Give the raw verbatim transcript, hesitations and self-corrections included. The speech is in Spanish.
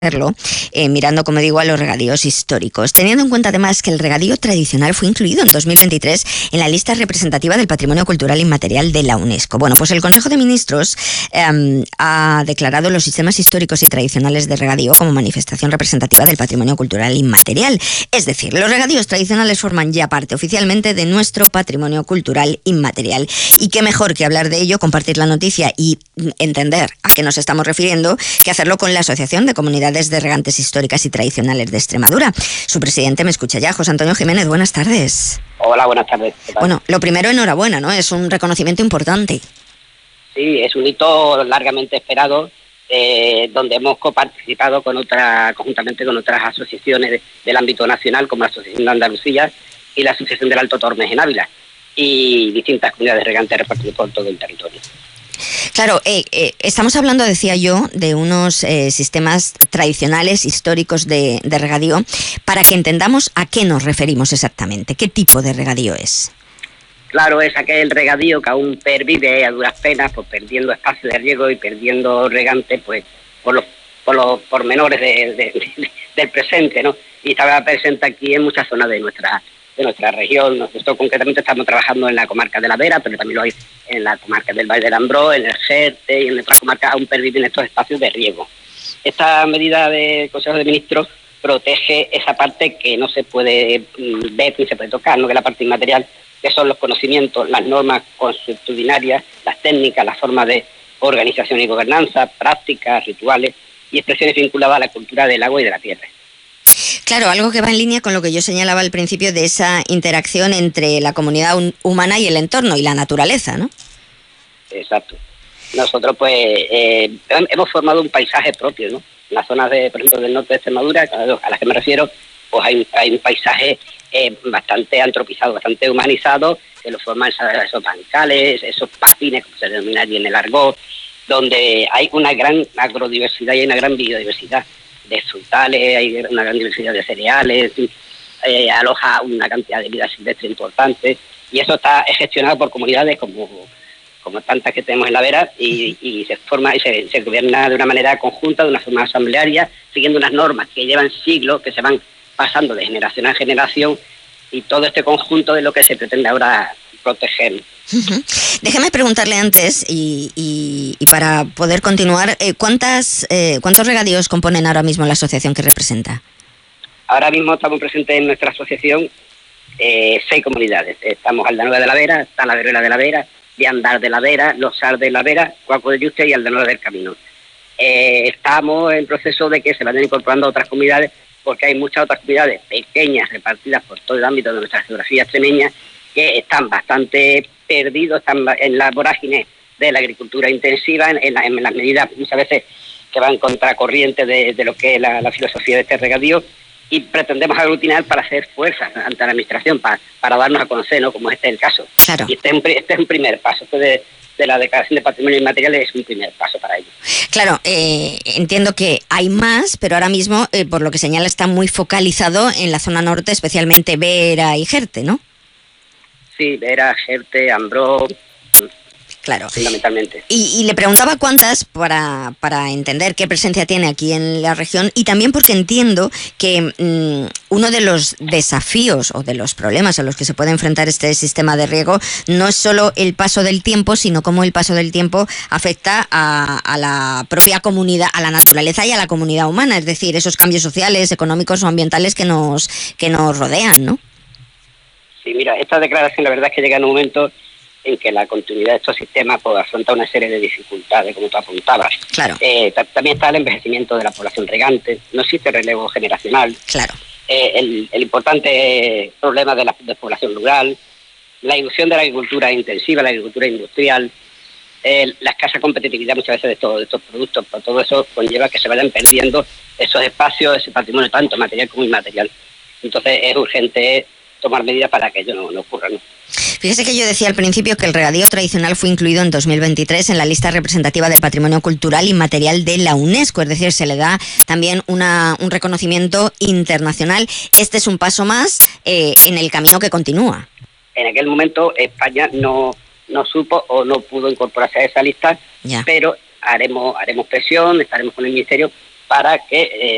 hacerlo, eh, mirando, como digo, a los regadíos históricos, teniendo en cuenta además que el regadío tradicional fue incluido en dos mil veintitrés en la lista representativa del Patrimonio Cultural Inmaterial de la UNESCO. Bueno, pues el Consejo de Ministros eh, ha declarado los sistemas históricos y tradicionales de regadío como manifestación representativa del Patrimonio Cultural Inmaterial. Es decir, los regadíos tradicionales forman ya parte oficialmente de nuestro Patrimonio Cultural Inmaterial. Y qué mejor que hablar de ello, compartir la noticia y entender a qué nos estamos refiriendo, que hacerlo con la Asociación de Comunidades de Regantes Históricas y Tradicionales de Extremadura. Su presidente me escucha ya, José Antonio Jiménez. Buenas tardes. Hola, buenas tardes. Bueno, lo primero, enhorabuena, ¿no? Es un reconocimiento importante. Sí, es un hito largamente esperado, eh, donde hemos coparticipado con otra, conjuntamente con otras asociaciones de, del ámbito nacional, como la Asociación de Andalucía y la Asociación del Alto Tormes en Ávila, y distintas comunidades regantes repartidas por todo el territorio. Claro, eh, eh, estamos hablando, decía yo, de unos eh, sistemas tradicionales, históricos de, de regadío, para que entendamos a qué nos referimos exactamente, qué tipo de regadío es. Claro, es aquel regadío que aún pervive a duras penas, pues perdiendo espacio de riego y perdiendo regantes, pues por los por los pormenores de, de, de, del presente, ¿no? Y estaba presente aquí en muchas zonas de nuestra de nuestra región. Nosotros concretamente estamos trabajando en la comarca de la Vera, pero también lo hay en la comarca del Valle del Ambrós, en el Jerte y en otras comarcas aún perviven estos espacios de riego. Esta medida del Consejo de Ministros protege esa parte que no se puede ver ni se puede tocar, ¿no? Que es la parte inmaterial, que son los conocimientos, las normas consuetudinarias, las técnicas, las formas de organización y gobernanza, prácticas, rituales y expresiones vinculadas a la cultura del agua y de la tierra. Claro, algo que va en línea con lo que yo señalaba al principio de esa interacción entre la comunidad humana y el entorno y la naturaleza, ¿no? Exacto. Nosotros, pues, eh, hemos formado un paisaje propio, ¿no? En las zonas, de, por ejemplo, del norte de Extremadura, a las que me refiero, pues hay, hay un paisaje eh, bastante antropizado, bastante humanizado, que lo forman esos bancales, esos pastines, como se denomina allí en el argot, donde hay una gran agrodiversidad y una gran biodiversidad de frutales, hay una gran diversidad de cereales, eh, aloja una cantidad de vida silvestre importante, y eso está gestionado por comunidades como, como tantas que tenemos en la Vera, y, y se forma y se, se gobierna de una manera conjunta, de una forma asamblearia, siguiendo unas normas que llevan siglos, que se van pasando de generación a generación, y todo este conjunto de lo que se pretende ahora proteger. Uh-huh. Déjeme preguntarle antes, y, y, y para poder continuar, eh, ¿cuántas, eh, ¿cuántos regadíos componen ahora mismo la asociación que representa? Ahora mismo estamos presentes en nuestra asociación eh, seis comunidades. Estamos Aldanueva de la Vera, Talavera de la Vera, Viandar de la Vera, Losar de la Vera, Cuaco de Yuste y Aldanueva del Camino. Eh, estamos en proceso de que se vayan incorporando otras comunidades, porque hay muchas otras comunidades pequeñas repartidas por todo el ámbito de nuestra geografía extremeña que están bastante perdidos, están en la vorágine de la agricultura intensiva, en, en, la, en las medidas muchas veces que van contracorriente de, de lo que es la, la filosofía de este regadío, y pretendemos aglutinar para hacer fuerza ante la administración, para, para darnos a conocer, ¿no? Como este es el caso. Claro. Y este es un, este es un primer paso, este de, de la declaración de patrimonio inmaterial es un primer paso para ello. Claro, eh, entiendo que hay más, pero ahora mismo, eh, por lo que señala, está muy focalizado en la zona norte, especialmente Vera y Jerte, ¿no? Sí, Vera, Jerte, Ambrós, claro, fundamentalmente. Y, y le preguntaba cuántas para, para entender qué presencia tiene aquí en la región, y también porque entiendo que mmm, uno de los desafíos o de los problemas a los que se puede enfrentar este sistema de riego no es solo el paso del tiempo, sino cómo el paso del tiempo afecta a, a la propia comunidad, a la naturaleza y a la comunidad humana, es decir, esos cambios sociales, económicos o ambientales que nos, que nos rodean, ¿no? Sí, mira, esta declaración la verdad es que llega en un momento en que la continuidad de estos sistemas pues, afronta una serie de dificultades, como tú apuntabas. Claro. Eh, también está el envejecimiento de la población regante, no existe relevo generacional. Claro. Eh, el, el importante problema de la despoblación rural, la irrupción de la agricultura intensiva, la agricultura industrial, eh, la escasa competitividad muchas veces de, todo, de estos productos, por todo eso conlleva que se vayan perdiendo esos espacios, ese patrimonio tanto material como inmaterial. Entonces es urgente tomar medidas para que ello no, no ocurra, ¿no? Fíjese que yo decía al principio que el regadío tradicional fue incluido en dos mil veintitrés en la lista representativa del Patrimonio Cultural Inmaterial de la UNESCO, es decir, se le da también una, un reconocimiento internacional. Este es un paso más eh, en el camino que continúa. En aquel momento España no, no supo o no pudo incorporarse a esa lista, ya. pero haremos, haremos presión, estaremos con el Ministerio para que eh,